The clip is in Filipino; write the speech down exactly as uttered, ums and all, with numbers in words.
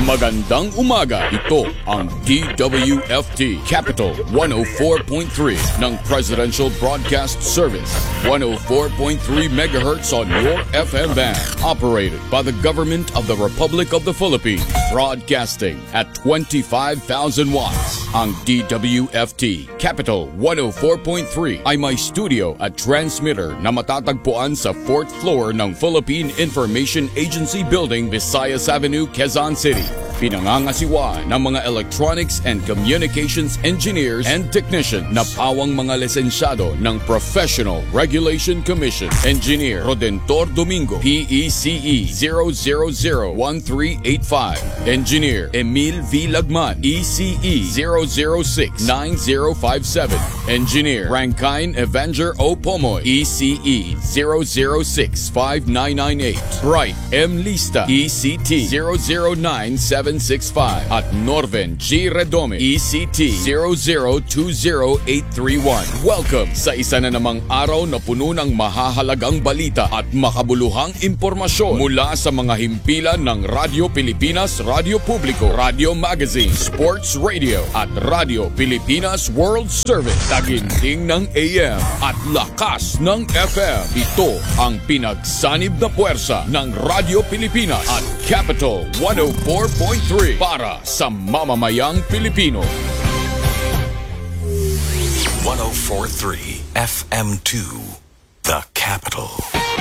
Magandang umaga, ito ang D W F T Capital one oh four point three ng Presidential Broadcast Service. one oh four point three megahertz on your F M band. Operated by the Government of the Republic of the Philippines. Broadcasting at twenty-five thousand watts. Ang D W F T Capital one oh four point three ay may studio at transmitter na matatagpuan sa fourth floor ng Philippine Information Agency Building, Visayas Avenue, Quezon City. Pinangangasiwa ng mga electronics and communications engineers and technicians na pawang mga lisensyado ng Professional Regulation Commission. Engineer Rodentor Domingo, P E C E zero zero zero one three eight five. Engineer Emil V. Lagman, E C E zero zero six nine zero five seven. Engineer Rankine Evanger O. Pomoy, E C E zero zero six five nine nine eight. Bright M. Lista, E C T zero zero nine seven six five. At Norven G. Redome, E C T zero zero two zero eight three one. Welcome sa isa na namang araw na puno ng mahahalagang balita at makabuluhang impormasyon mula sa mga himpilan ng Radyo Pilipinas, Radyo Publiko, Radio Magazine, Sports Radio at Radio Pilipinas World Service. Taginting ng A M at lakas ng F M. Ito ang pinagsanib na puwersa ng Radyo Pilipinas at Capital one oh four point three para sa mamamayang Pilipino. one oh four point three F M two, The Capital.